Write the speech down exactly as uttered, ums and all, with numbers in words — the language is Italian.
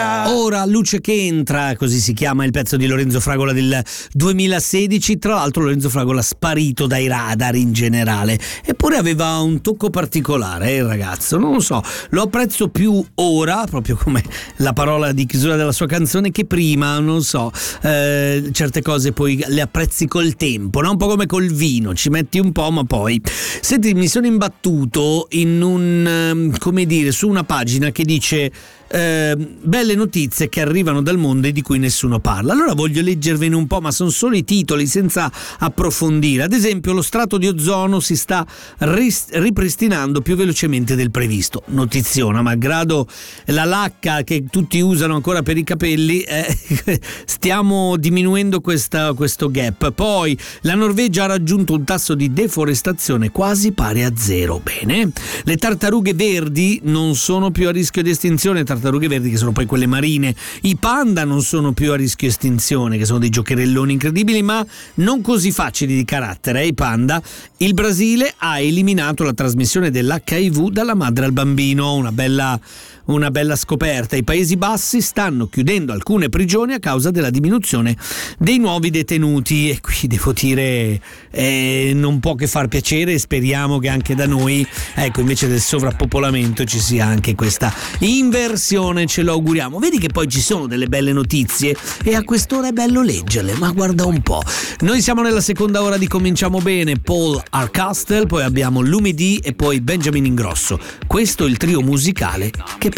entra. Ora luce che entra, così si chiama il pezzo di Lorenzo Fragola del duemilasedici. Tra l'altro Lorenzo Fragola sparito dai radar in generale, eppure aveva un tocco particolare, eh, il ragazzo, non lo so, lo apprezzo più ora, proprio come la parola di chiusura della sua canzone, che prima, non so, eh, certe cose poi le apprezzi col tempo, no? Un po' come col vino, ci metti un po' ma poi. Senti, mi sono imbattuto in un, come dire, su una pagina che dice Eh, belle notizie che arrivano dal mondo e di cui nessuno parla. Allora voglio leggervene un po', ma sono solo i titoli senza approfondire. Ad esempio, lo strato di ozono si sta ris- ripristinando più velocemente del previsto. Notiziona, malgrado la lacca che tutti usano ancora per i capelli, eh, stiamo diminuendo questa, questo gap. Poi la Norvegia ha raggiunto un tasso di deforestazione quasi pari a zero. Bene. Le tartarughe verdi non sono più a rischio di estinzione, tartarughe verdi che sono poi quelle marine. I panda non sono più a rischio estinzione, che sono dei giocherelloni incredibili ma non così facili di carattere, eh, i panda. Il Brasile ha eliminato la trasmissione dell'H I V dalla madre al bambino, una bella una bella scoperta. I Paesi Bassi stanno chiudendo alcune prigioni a causa della diminuzione dei nuovi detenuti, e qui devo dire eh, non può che far piacere, e speriamo che anche da noi, ecco, invece del sovrappopolamento ci sia anche questa inversione, ce lo auguriamo. Vedi che poi ci sono delle belle notizie e a quest'ora è bello leggerle, ma guarda un po'. Noi siamo nella seconda ora di Cominciamo Bene, Paul Hardcastle, poi abbiamo Lumidì e poi Benjamin Ingrosso. Questo è il trio musicale che